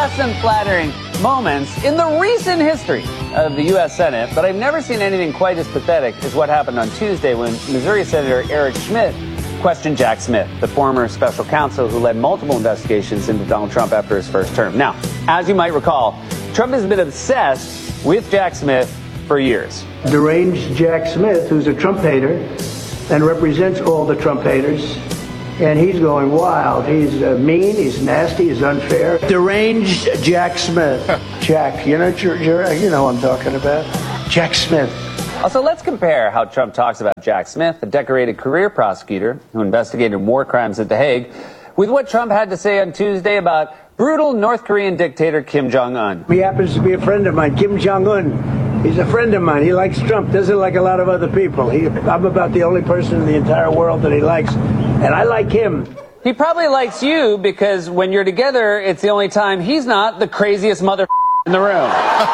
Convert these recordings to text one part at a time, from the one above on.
less than flattering moments in the recent history of the U.S. Senate, but I've never seen anything quite as pathetic as what happened on Tuesday when Missouri Senator Eric Schmitt questioned Jack Smith, the former special counsel who led multiple investigations into Donald Trump after his first term. Now, as you might recall, Trump has been obsessed with Jack Smith for years. Deranged Jack Smith, who's a Trump hater and represents all the Trump haters, and he's going wild. He's mean, he's nasty, he's unfair. Deranged Jack Smith. Jack, you know what I'm talking about. Jack Smith. Also, let's compare how Trump talks about Jack Smith, a decorated career prosecutor who investigated war crimes at The Hague, with what Trump had to say on Tuesday about brutal North Korean dictator Kim Jong-un. He happens to be a friend of mine, Kim Jong-un. He's a friend of mine. He likes Trump, doesn't like a lot of other people. I'm about the only person in the entire world that he likes, and I like him. He probably likes you because when you're together, it's the only time he's not the craziest mother in the room.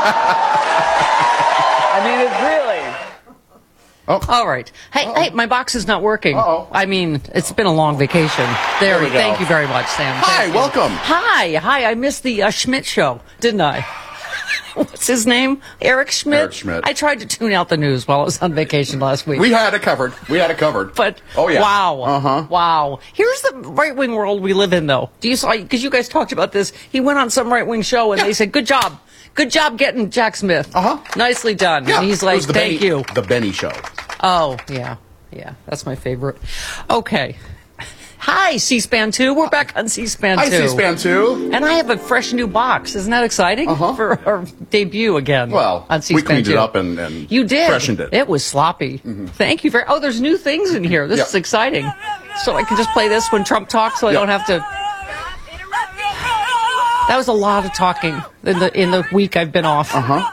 I mean, it's really... Oh. All right. Hey, my box is not working. Uh-oh. I mean, it's been a long vacation. There we go. Thank you very much, Sam. Hi, welcome. Hi. I missed the Schmidt show, didn't I? What's his name? Eric Schmidt? Eric Schmidt. I tried to tune out the news while I was on vacation last week. We had it covered. But, oh, yeah. Wow. Uh-huh. Wow. Here's the right-wing world we live in, though. Because you guys talked about this. He went on some right-wing show, and they said, good job. Good job getting Jack Smith. Uh-huh. Nicely done. Yeah. And he's like, thank you. The Benny Show. Oh, yeah. Yeah, that's my favorite. Okay. Hi, C-SPAN 2. We're back on C-SPAN 2. Hi, C-SPAN 2. And I have a fresh new box. Isn't that exciting? For our debut again on C-SPAN 2. We cleaned it up and you did. Freshened it. It was sloppy. Mm-hmm. Thank you very much. Oh, there's new things in here. This is exciting. So I can just play this when Trump talks so I don't have to... That was a lot of talking in the week I've been off.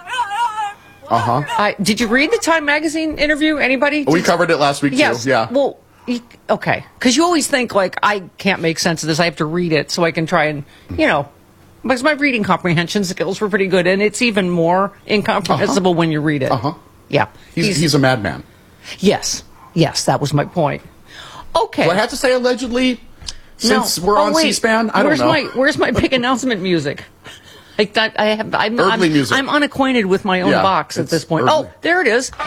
Did you read the Time Magazine interview? Anybody? We covered it last week, yes. too. Yeah. Well, okay. Because you always think, like, I can't make sense of this. I have to read it so I can try and, because my reading comprehension skills were pretty good, and it's even more incomprehensible when you read it. Yeah. He's a madman. Yes, that was my point. Okay. Do I have to say allegedly? Since we're on C-SPAN, I don't know. Where's my big announcement music? Like that, I'm unacquainted with my own box at this point. Oh, there it is.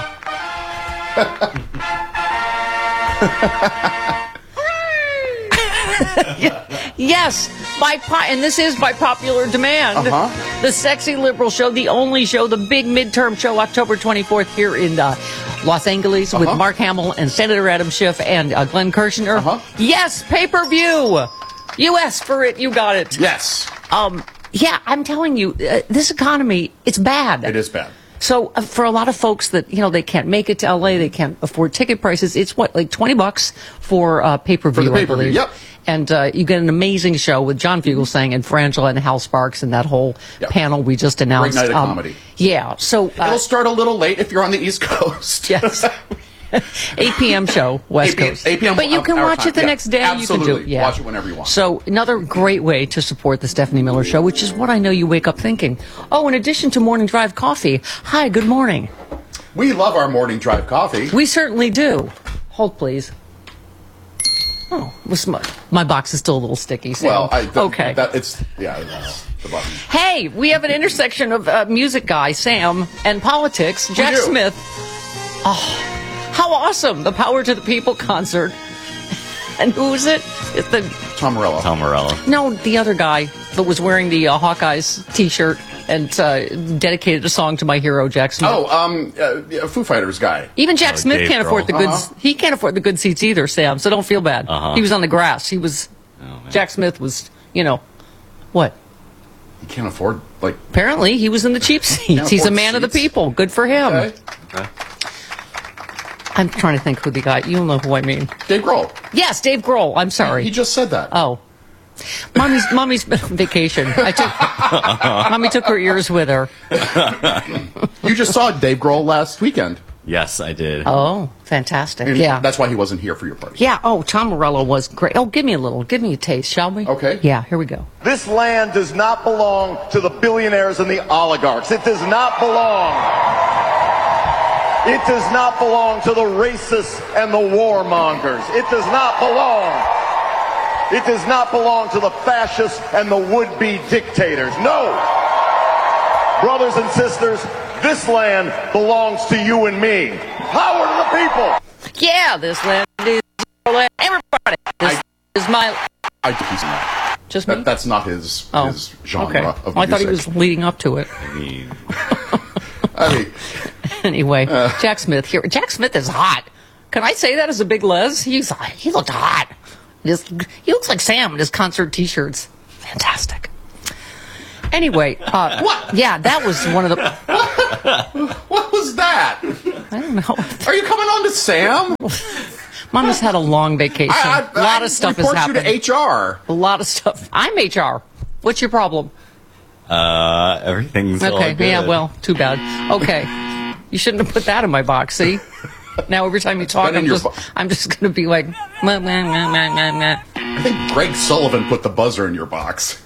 Yes, and this is by popular demand. The Sexy Liberal Show, the only show, the big midterm show, October 24th here in Los Angeles with Mark Hamill and Senator Adam Schiff and Glenn Kirshner. Yes, pay-per-view. You asked for it, you got it. Yes. Yeah, I'm telling you, this economy, it's bad. It is bad. So for a lot of folks that, they can't make it to LA, they can't afford ticket prices, it's like $20 for pay-per-view, I believe. Yep. And you get an amazing show with John Fugelsang and Frangela and Hal Sparks and that whole panel we just announced. Great night of comedy. Yeah. So it'll start a little late if you're on the East Coast. Yes. 8 p.m. show, West Coast. 8 p.m. But you can watch it the next day. Absolutely. You can do Watch it whenever you want. So another great way to support the Stephanie Miller Show, which is what I know you wake up thinking. Oh, in addition to Morning Drive Coffee. Hi, good morning. We love our Morning Drive Coffee. We certainly do. Hold, please. Oh, my box is still a little sticky. So. Well, okay. That's the button. Hey, we have an intersection of music guy, Sam, and politics, Jack Smith. Oh, how awesome. The Power to the People concert. And who is it? It's Tom Morello. Tom Morello. No, the other guy that was wearing the Hawkeyes T-shirt and dedicated a song to my hero, Jack Smith. Foo Fighters guy. Even Jack Smith can't afford the good. He can't afford the good seats either, Sam. So don't feel bad. He was on the grass. He was. Jack Smith was. What? He can't afford Apparently, he was in the cheap seats. He's a man of the people. Good for him. Okay. I'm trying to think who the guy. You'll know who I mean. Dave Grohl. Yes, Dave Grohl. I'm sorry. He just said that. Oh. Mommy's been on vacation. Mommy took her ears with her. You just saw Dave Grohl last weekend. Yes, I did. Oh, fantastic. And yeah. That's why he wasn't here for your party. Yeah. Oh, Tom Morello was great. Oh, give me a taste, shall we? Okay. Yeah, here we go. This land does not belong to the billionaires and the oligarchs. It does not belong. It does not belong to the racists and the warmongers. It does not belong It does not belong to the fascists and the would-be dictators. No! Brothers and sisters, this land belongs to you and me. Power to the people! Yeah, this land is our land. Everybody, this is my... I think he's not. Just me? That's not his genre okay. of music. I thought he was leading up to it. I mean, Anyway, Jack Smith here. Jack Smith is hot. Can I say that as a big Les? He looked hot. He looks like Sam in his concert T-shirts. Fantastic. Anyway, what? Yeah, that was one of the... What was that? I don't know. Are you coming on to Sam? Mom has had a long vacation. A lot of stuff has happened. You to HR. A lot of stuff. I'm HR. What's your problem? Everything's all good. Yeah, well, too bad. Okay. You shouldn't have put that in my box, see? Now every time you talk, I'm just going to be like... Meh, meh, meh, meh, meh, meh. I think Greg Sullivan put the buzzer in your box.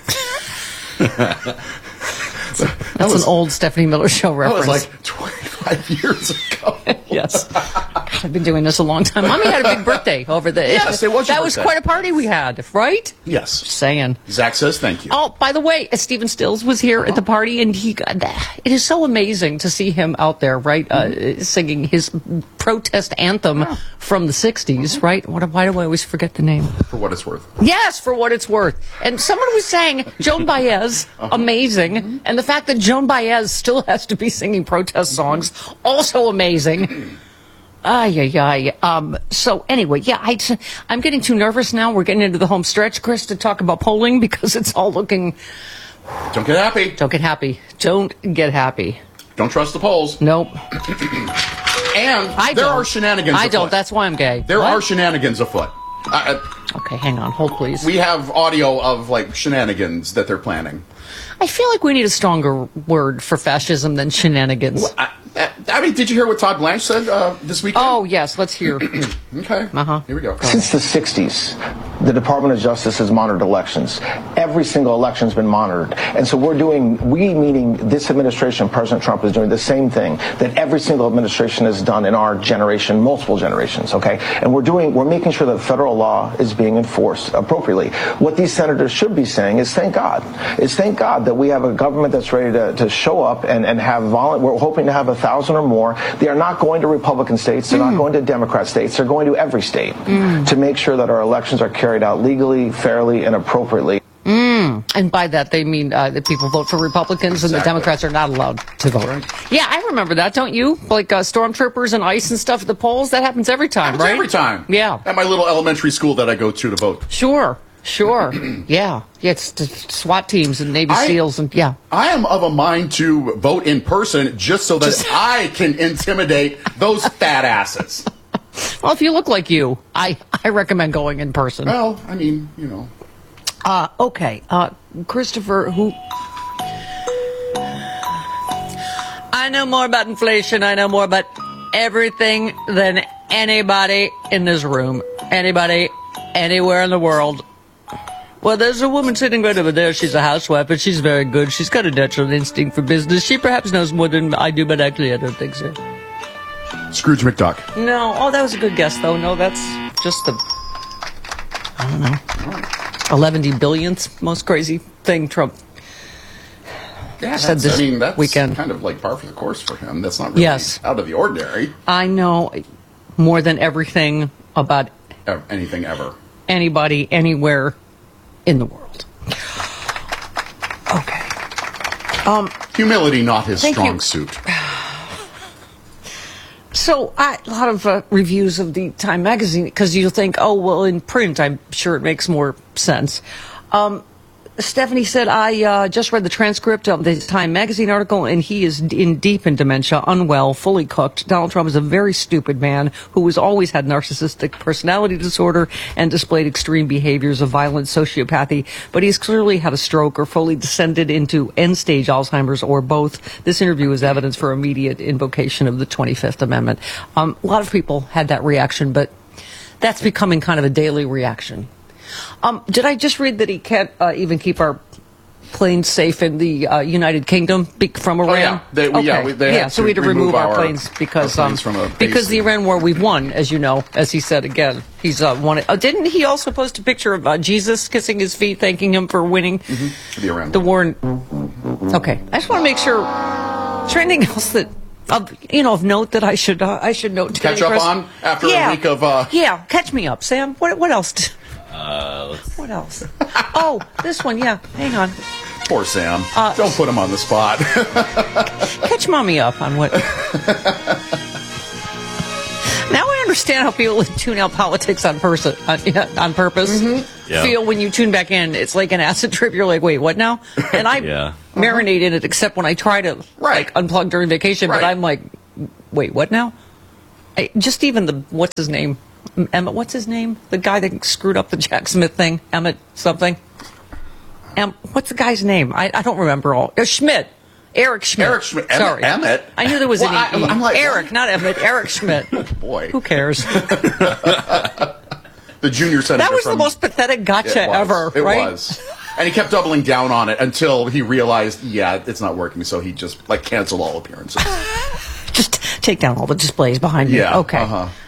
That's an old Stephanie Miller Show reference. That was like 25 years ago. Yes. God, I've been doing this a long time. Mommy had a big birthday over the... Yes, it was your That was birthday. quite a party we had, right? Yes. Just saying. Zach says thank you. Oh, by the way, Stephen Stills was here at the party, and it is so amazing to see him out there, right, singing his protest anthem from the 60s, right? Why do I always forget the name? For what it's worth. Yes, for what it's worth. And someone was saying Joan Baez, amazing, and the fact that Joan Baez still has to be singing protest songs, also amazing. So anyway, yeah, I'm getting too nervous now. We're getting into the home stretch, Chris, to talk about polling because it's all looking... Don't get happy. Don't get happy. Don't get happy. Don't trust the polls. Nope. And there are shenanigans afoot. I don't. That's why I'm gay. There are shenanigans afoot. Okay, hang on. Hold, please. We have audio of, like, shenanigans that they're planning. I feel like we need a stronger word for fascism than shenanigans. Well, I mean, did you hear what Todd Blanche said this weekend? Oh, yes. Let's hear. Okay. Here we go. Since the 60s, the Department of Justice has monitored elections. Every single election's been monitored. And so we meaning this administration, President Trump, is doing the same thing that every single administration has done in our generation, multiple generations, okay? And we're making sure that federal law is being enforced appropriately. What these senators should be saying is thank God. It's thank God that we have a government that's ready to show up and have we're hoping to have 1,000 or more. They are not going to Republican states. They're not going to Democrat states. They're going to every state to make sure that our elections are carried out legally, fairly, and appropriately. And by that, they mean that people vote for Republicans and the Democrats are not allowed to vote. Right. Yeah, I remember that, don't you? Like stormtroopers and ICE and stuff at the polls. That happens every time, right? Every time. Yeah. At my little elementary school that I go to vote. Sure. Yeah, it's the SWAT teams and Navy SEALs and yeah. I am of a mind to vote in person just so that I can intimidate those fat asses. Well, if you look like you, I recommend going in person. Well, I mean, you know. Okay. Christopher, I know more about inflation. I know more about everything than anybody in this room. Anybody, anywhere in the world. Well, there's a woman sitting right over there. She's a housewife, but she's very good. She's got a natural instinct for business. She perhaps knows more than I do, but actually I don't think so. Scrooge McDuck. No. Oh, that was a good guess, though. No, that's just the... I don't know. 11 billionth most crazy thing Trump said this that's weekend. Kind of like par for the course for him. That's not really out of the ordinary. I know more than everything about anything ever. Anybody, anywhere in the world. Okay. Humility, not his strong suit. So, a lot of reviews of the Time magazine, because you think, oh, well, in print, I'm sure it makes more sense. Stephanie said, I just read the transcript of the Time magazine article, and he is deep in dementia, unwell, fully cooked. Donald Trump is a very stupid man who has always had narcissistic personality disorder and displayed extreme behaviors of violent sociopathy, but he's clearly had a stroke or fully descended into end-stage Alzheimer's or both. This interview is evidence for immediate invocation of the 25th Amendment. A lot of people had that reaction, but that's becoming kind of a daily reaction. Did I just read that he can't even keep our planes safe in the United Kingdom from Iran? They had so we had to remove our planes because from a base. the Iran war we've won, as you know, as he said again. He's won it. Didn't he also post a picture of Jesus kissing his feet, thanking him for winning the Iran war? Okay, I just want to make sure. Is there anything else that? Of note that I should note. Catch up on after a week of. Catch me up, Sam. What else? What else? Oh, this one. Yeah, hang on. Poor Sam. Don't put him on the spot. Catch mommy up on what. Now I understand how people tune out politics on purpose. Feel when you tune back in, it's like an acid trip. You're like, wait, what now? And I marinate in it, except when I try to unplug during vacation. But I'm like, wait, what now? Just even the what's his name? Emmett, what's his name? The guy that screwed up the Jack Smith thing. Emmett something. What's the guy's name? I don't remember all. Schmidt. Eric Schmidt. Eric Schmidt. Sorry. Emmett. I knew there was an E. I'm like, Eric, not Emmett. Eric Schmidt. Oh, boy. Who cares? The junior senator. That was the most pathetic gotcha ever, right? It was. And he kept doubling down on it until he realized, it's not working. So he just canceled all appearances. Just take down all the displays behind me. Yeah. Okay.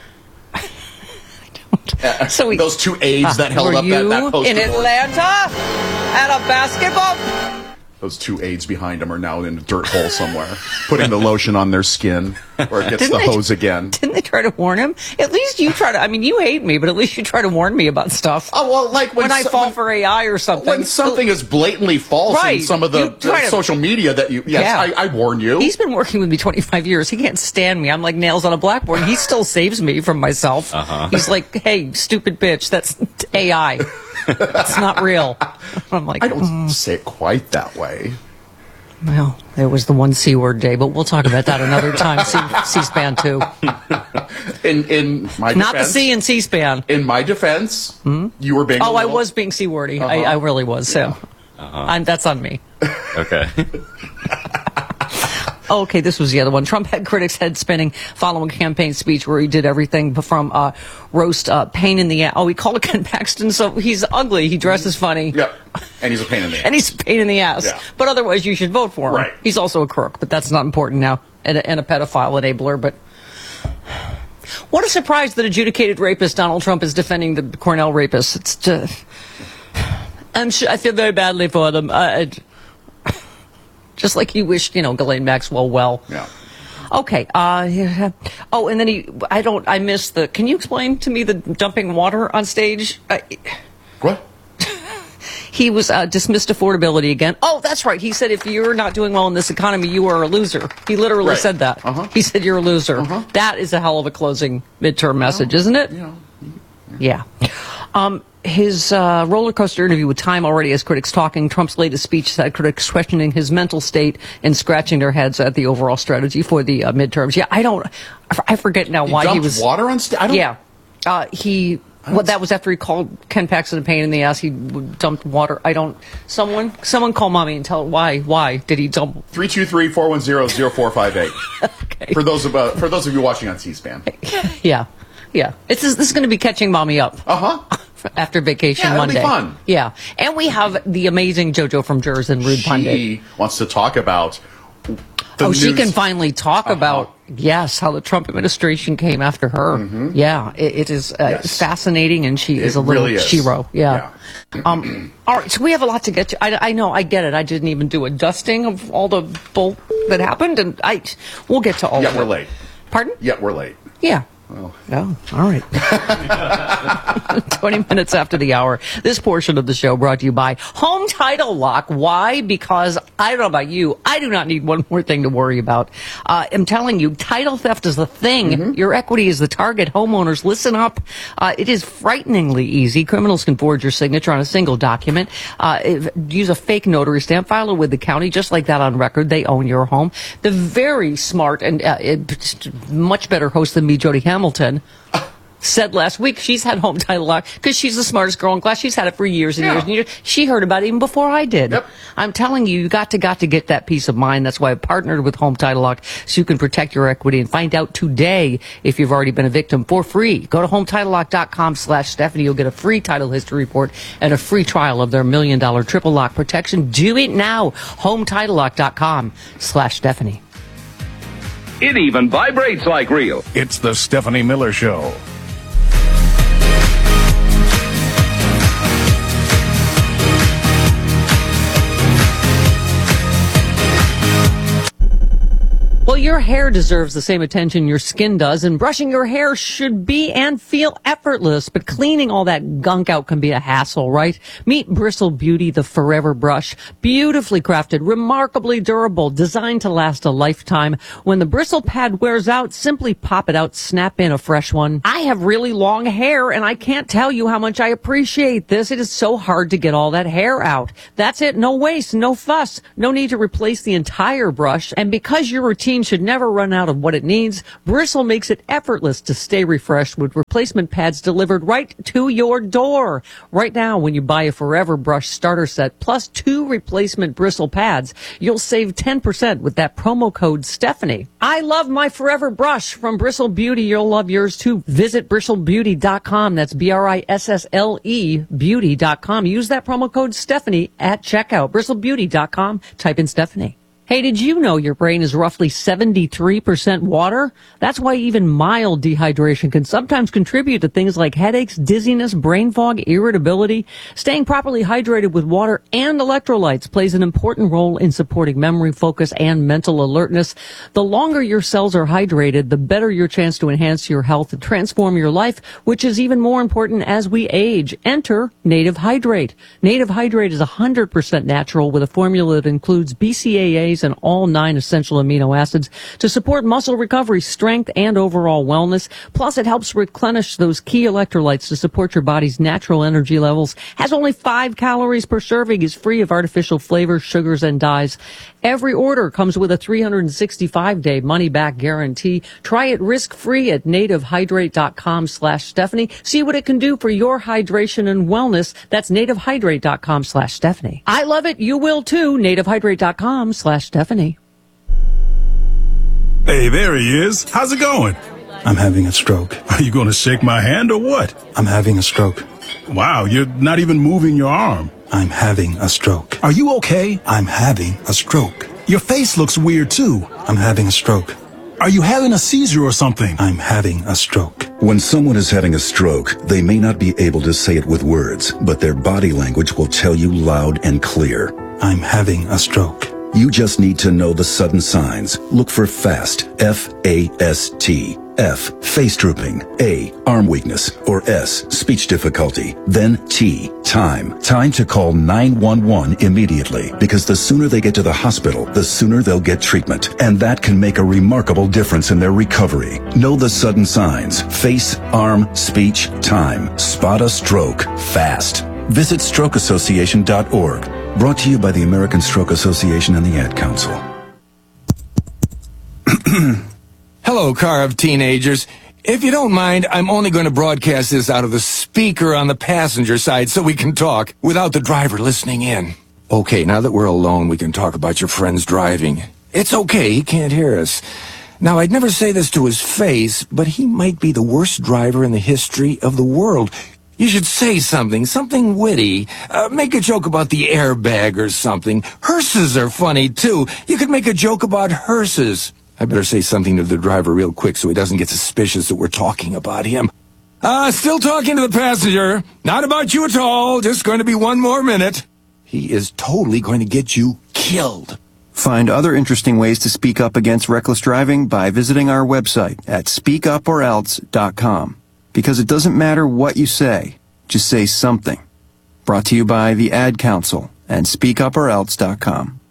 So those two aides that held up that poster in Atlanta at a basketball. Those two aides behind him are now in a dirt hole somewhere, putting the lotion on their skin, or it gets the hose again. Didn't they try to warn him? At least you try to. I mean, you hate me, but at least you try to warn me about stuff. Oh well, like when I fall for AI or something. When something is blatantly false in some of the social media that you. Yes, I warn you. He's been working with me 25 years. He can't stand me. I'm like nails on a blackboard. He still saves me from myself. He's like, hey, stupid bitch, that's AI. It's not real. I'm like, I don't say it quite that way. Well, there was the one C word day, but we'll talk about that another time. C-SPAN too. In my defense, not the C in C-SPAN. In my defense, you were being. I was being C-wordy. I really was. So, that's on me. Okay. Okay, this was the other one. Trump had critics head spinning following a campaign speech where he did everything from roast pain in the ass. Oh, he called it Ken Paxton, so he's ugly. He dresses funny. Yep. And he's a pain in the ass. And he's a pain in the ass. Yeah. But otherwise, you should vote for him. Right. He's also a crook, but that's not important now. And a pedophile enabler, but... What a surprise that adjudicated rapist Donald Trump is defending the Cornell rapist. It's just... I feel very badly for them. Just like you wish, Ghislaine Maxwell well. Yeah. Okay. Oh, and then I missed the... Can you explain to me the dumping water on stage? What? He was dismissed affordability again. Oh, that's right. He said if you're not doing well in this economy, you are a loser. He literally said that. He said you're a loser. That is a hell of a closing midterm message, isn't it? Yeah. His roller coaster interview with Time already has critics talking. Trump's latest speech had critics questioning his mental state and scratching their heads at the overall strategy for the midterms. Yeah, I forget now why he was... water on stage? Yeah. That was after he called Ken Paxton a pain in the ass. He dumped water. Someone call mommy and tell her why did he dump... 323-410-0458. Okay. For those of you watching on C-SPAN. Yeah. This is going to be catching mommy up. After vacation Monday. That'll be fun. Yeah. And we have the amazing JoJo from Jers and Rude Pundit. She wants to talk about she can finally talk about, how the Trump administration came after her. Yeah, it is fascinating, and she is a little shero. Yeah. All right, so we have a lot to get to. I know, I get it. I didn't even do a dusting of all the bull that happened, and we'll get to all of it. Yeah, we're late. Pardon? Yeah, we're late. Yeah. Oh, all right. 20 minutes after the hour. This portion of the show brought to you by Home Title Lock. Why? Because I don't know about you, I do not need one more thing to worry about. I'm telling you, title theft is the thing. Your equity is the target. Homeowners, listen up. It is frighteningly easy. Criminals can forge your signature on a single document. Use a fake notary stamp, file it with the county, just like that on record. They own your home. The very smart and much better host than me, Jody Hamilton, said last week she's had home title lock because she's the smartest girl in class. She's had it for years and years and years. She heard about it even before I did. Yep. I'm telling you, you got to get that peace of mind. That's why I partnered with Home Title Lock so you can protect your equity and find out today if you've already been a victim for free. Go to HometitleLock.com/Stephanie. You'll get a free title history report and a free trial of their $1 million triple lock protection. Do it now. HometitleLock.com/Stephanie. It even vibrates like real. It's the Stephanie Miller Show. Well, your hair deserves the same attention your skin does, and brushing your hair should be and feel effortless, but cleaning all that gunk out can be a hassle, right? Meet Bristle Beauty, the Forever Brush. Beautifully crafted, remarkably durable, designed to last a lifetime. When the bristle pad wears out, simply pop it out, snap in a fresh one. I have really long hair, and I can't tell you how much I appreciate this. It is so hard to get all that hair out. That's it. No waste, no fuss, no need to replace the entire brush. And because your routine should never run out of what it needs, Bristle makes it effortless to stay refreshed with replacement pads delivered right to your door. Right now, when you buy a Forever Brush starter set plus 2 replacement bristle pads, you'll save 10% with that promo code Stephanie. I love my Forever Brush from Bristle Beauty. You'll love yours too. Visit bristlebeauty.com. That's BRISSLE beauty.com. Use that promo code Stephanie at checkout. bristlebeauty.com. Type in Stephanie. Hey, did you know your brain is roughly 73% water? That's why even mild dehydration can sometimes contribute to things like headaches, dizziness, brain fog, irritability. Staying properly hydrated with water and electrolytes plays an important role in supporting memory, focus, and mental alertness. The longer your cells are hydrated, the better your chance to enhance your health and transform your life, which is even more important as we age. Enter Native Hydrate. Native Hydrate is 100% natural with a formula that includes BCAAs and all 9 essential amino acids to support muscle recovery, strength, and overall wellness. Plus, it helps replenish those key electrolytes to support your body's natural energy levels. Has only 5 calories per serving, is free of artificial flavors, sugars, and dyes. Every order comes with a 365-day money-back guarantee. Try it risk-free at nativehydrate.com/Stephanie. See what it can do for your hydration and wellness. That's nativehydrate.com/Stephanie. I love it. You will too. nativehydrate.com/Stephanie. Hey, there he is. How's it going? I'm having a stroke. Are you going to shake my hand or what? I'm having a stroke. Wow, you're not even moving your arm. I'm having a stroke. Are you okay? I'm having a stroke. Your face looks weird too. I'm having a stroke. Are you having a seizure or something? I'm having a stroke. When someone is having a stroke, they may not be able to say it with words, but their body language will tell you loud and clear. I'm having a stroke. You just need to know the sudden signs. Look for FAST, F-A-S-T. F, face drooping. A, arm weakness. Or S, speech difficulty. Then T, time. Time to call 911 immediately, because the sooner they get to the hospital, the sooner they'll get treatment. And that can make a remarkable difference in their recovery. Know the sudden signs. Face, arm, speech, time. Spot a stroke fast. Visit strokeassociation.org. Brought to you by the American Stroke Association and the Ad Council. Hello, car of teenagers. If you don't mind, I'm only going to broadcast this out of the speaker on the passenger side so we can talk without the driver listening in. Okay, now that we're alone, we can talk about your friend's driving. It's okay, he can't hear us. Now, I'd never say this to his face, but he might be the worst driver in the history of the world. You should say something witty. Make a joke about the airbag or something. Hearses are funny, too. You could make a joke about hearses. I better say something to the driver real quick so he doesn't get suspicious that we're talking about him. Still talking to the passenger. Not about you at all. Just going to be 1 more minute. He is totally going to get you killed. Find other interesting ways to speak up against reckless driving by visiting our website at speakuporelse.com. Because it doesn't matter what you say, just say something. Brought to you by the Ad Council and speakuporelse.com.